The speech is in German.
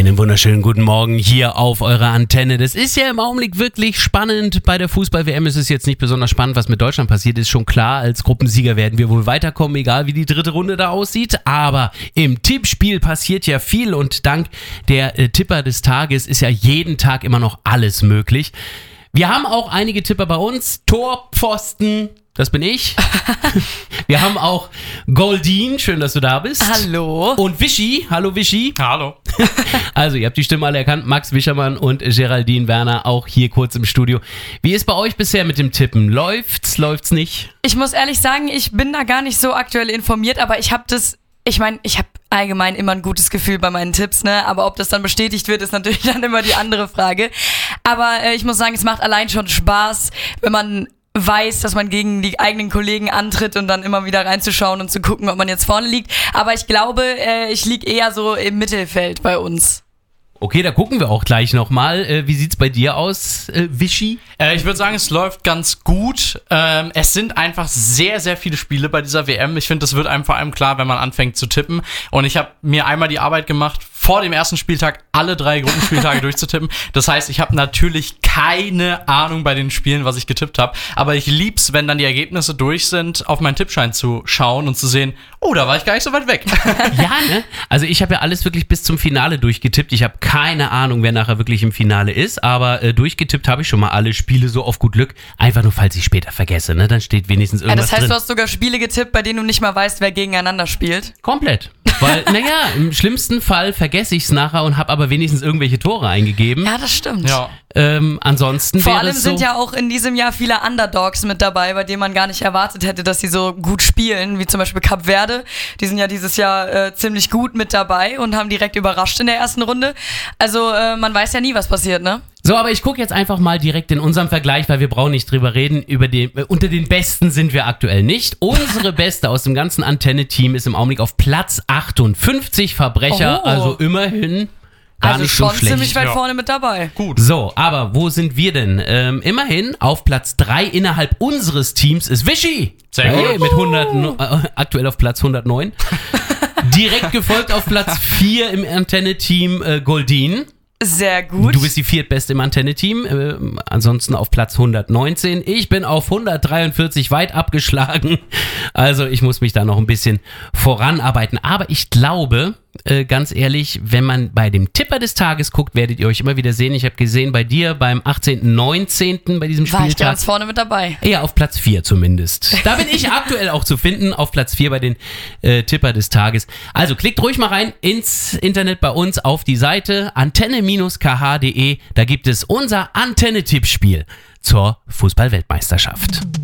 Einen wunderschönen guten Morgen hier auf eurer Antenne. Das ist ja im Augenblick wirklich spannend. Bei der Fußball-WM ist es jetzt nicht besonders spannend, was mit Deutschland passiert, ist schon klar. Als Gruppensieger werden wir wohl weiterkommen, egal wie die dritte Runde da aussieht. Aber im Tippspiel passiert ja viel und dank der Tipper des Tages ist ja jeden Tag immer noch alles möglich. Wir haben auch einige Tipper bei uns. Tor, Pfosten, das bin ich. Wir haben auch Goldin, schön, dass du da bist. Hallo. Und Wischi, hallo Wischi. Hallo. Also, ihr habt die Stimme alle erkannt. Max Wischermann und Geraldine Werner auch hier kurz im Studio. Wie ist bei euch bisher mit dem Tippen? Läuft's nicht? Ich muss ehrlich sagen, ich bin da gar nicht so aktuell informiert, aber ich habe allgemein immer ein gutes Gefühl bei meinen Tipps, ne? Aber ob das dann bestätigt wird, ist natürlich dann immer die andere Frage. Aber ich muss sagen, es macht allein schon Spaß, wenn man weiß, dass man gegen die eigenen Kollegen antritt und dann immer wieder reinzuschauen und zu gucken, ob man jetzt vorne liegt. Aber ich glaube, ich liege eher so im Mittelfeld bei uns. Okay, da gucken wir auch gleich nochmal. Wie sieht's bei dir aus, Wischi? Ich würde sagen, es läuft ganz gut. Es sind einfach sehr, sehr viele Spiele bei dieser WM. Ich finde, das wird einem vor allem klar, wenn man anfängt zu tippen. Und ich habe mir einmal die Arbeit gemacht, vor dem ersten Spieltag alle 3 Gruppenspieltage durchzutippen. Das heißt, ich habe natürlich keine Ahnung bei den Spielen, was ich getippt habe. Aber ich lieb's, wenn dann die Ergebnisse durch sind, auf meinen Tippschein zu schauen und zu sehen, oh, da war ich gar nicht so weit weg. Ja, ne? Also ich habe ja alles wirklich bis zum Finale durchgetippt. Ich habe keine Ahnung, wer nachher wirklich im Finale ist. Aber durchgetippt habe ich schon mal alle Spiele so auf gut Glück. Einfach nur, falls ich später vergesse, ne? Dann steht wenigstens irgendwas das heißt, drin. du hast sogar Spiele getippt, bei denen du nicht mal weißt, wer gegeneinander spielt? Komplett. Weil, naja, im schlimmsten Fall vergesse ich es nachher und habe aber wenigstens irgendwelche Tore eingegeben. Ja, das stimmt. Ja. Ansonsten Vor wäre allem es so, sind ja auch in diesem Jahr viele Underdogs mit dabei, bei denen man gar nicht erwartet hätte, dass sie so gut spielen, wie zum Beispiel Kap Verde. Die sind ja dieses Jahr ziemlich gut mit dabei und haben direkt überrascht in der ersten Runde. Also man weiß ja nie, was passiert, ne? So, aber ich gucke jetzt einfach mal direkt in unserem Vergleich, weil wir brauchen nicht drüber reden. Unter den Besten sind wir aktuell nicht. Unsere Beste aus dem ganzen Antenne-Team ist im Augenblick auf Platz 58 Verbrecher, Oh. also immerhin gar Also nicht so schon schlecht. ziemlich weit Ja. vorne mit dabei. Gut. So, aber wo sind wir denn? Immerhin auf Platz 3 innerhalb unseres Teams ist Wischi. Sehr gut. Hey, mit 100, aktuell auf Platz 109. Direkt gefolgt auf Platz 4 im Antenne-Team Goldin. Sehr gut. Du bist die viertbeste im Antenne-Team, ansonsten auf Platz 119. Ich bin auf 143 weit abgeschlagen, also ich muss mich da noch ein bisschen voranarbeiten. Aber ich glaube, ganz ehrlich, wenn man bei dem Tipper des Tages guckt, werdet ihr euch immer wieder sehen. Ich habe gesehen, bei dir beim 18., 19. bei diesem War ich Spieltag. ganz vorne mit dabei. Ja, auf Platz 4 zumindest. Da bin ich aktuell auch zu finden, auf Platz 4 bei den Tipper des Tages. Also klickt ruhig mal rein ins Internet bei uns auf die Seite antenne-kh.de. Da gibt es unser Antenne-Tippspiel zur Fußball-Weltmeisterschaft.